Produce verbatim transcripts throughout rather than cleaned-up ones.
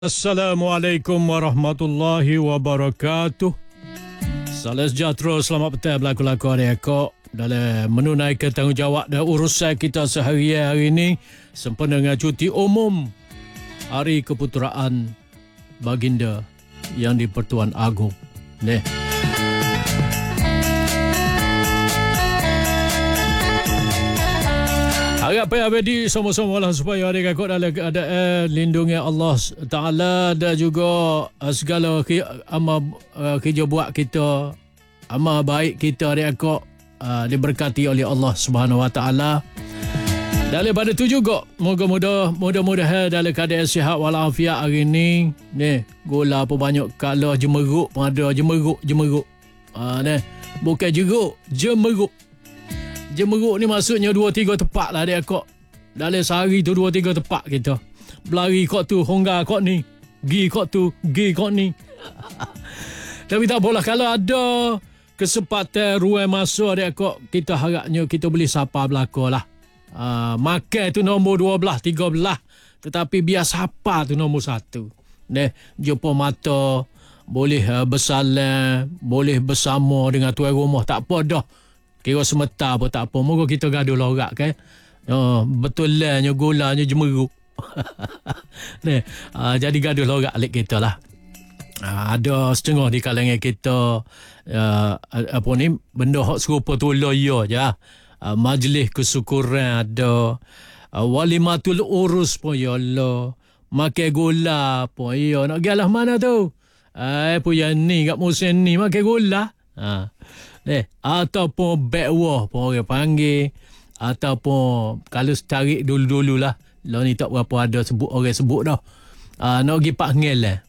Assalamualaikum warahmatullahi wabarakatuh. Salam sejahtera, selamat petang berlaku-laku adik-akak dalam menunaikan tanggungjawab dan urusan kita seharian hari ini sempena dengan cuti umum Hari Keputeraan Baginda Yang di-Pertuan Agong. Nih. Harap apa abadi sama-sama lah supaya adik-akak dalam keadaan lindungi Allah Ta'ala dan juga segala amal kerja buat kita, amal baik kita adik-akak uh, diberkati oleh Allah Subhanahu Wa Ta'ala. Daripada tu juga moga-moga mudah-mudahan dalam keadaan sihat walafiat hari ni. Ni gula apa banyak kalah jemeruk pun ada, jemeruk jemeruk. Ah uh, ni bukan jeruk, jemeruk. Jemeruk ni maksudnya dua tiga tepak lah dia kok. Dalam sehari tu dua tiga tepak kita. Berlari kok tu, hongga kok ni. Gi kok tu, gi kok ni. Tapi tak apalah, kalau ada kesempatan ruang masa dia kok, kita harapnya kita boleh sapa belakang lah. Uh, makan tu nombor dua belas, tiga belas. Tetapi biar sapa tu nombor satu. Deh, jumpa mata, boleh uh, bersalam, boleh bersama dengan tuan rumah, tak apa dah. Kira sementara pun tak apa. Moga kita gaduh lorak kan. Oh, betul lah nya gula nya jemeruk. Ni, uh, jadi gaduh lorak alik kita lah. Uh, ada setengah di kalangan kita uh, apa ni benda hak serupa tu lah ya je. Uh, majlis kesyukuran ada. Uh, walimatul urus pun ya Allah. Makan gula pun ya. Nak galah mana tu? Eh, pun yang ni kat musim ni makan gula. Ha. Eh, ataupun bakwah pun orang panggil, ataupun kalau tarik dulu-dulu lah, lah ni tak berapa ada sebut orang sebut dah. Uh, nak pergi Pak Ngel lah.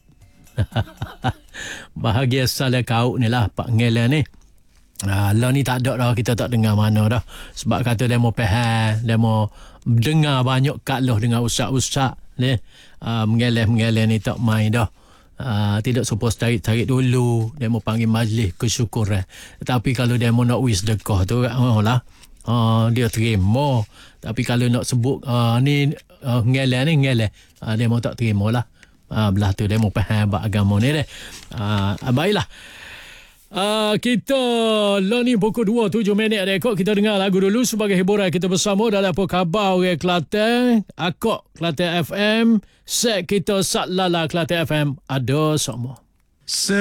Bahagia asal kau ni lah Pak Ngel lah ni. Uh, lah ni tak ada dah, kita tak dengar mana dah. Sebab kata dia mau faham, dia mau dengar banyak kalah dengan ustaz-ustaz ni. Uh, mengeleh-mengeleh ni tak main dah. Uh, tidak supposed tarik-tarik dulu. Dia mau panggil majlis kesyukuran. Tapi kalau dia mau nak wis sedekah tu, oh lah, uh, dia terima. Tapi kalau nak sebut uh, ni uh, ngeleh ni ngeleh, uh, dia mau tak terima lah. Uh, belah tu dia mau faham agama ni deh. Uh, baiklah. Uh, kita lah ni pukul dua tujuh minit rekod. Kita dengar lagu dulu sebagai hiburan kita bersama dalam apa khabar orang Kelantan. Akak Kelantan F M. Set kita Sat Lala Kelantan F M. Ada semua.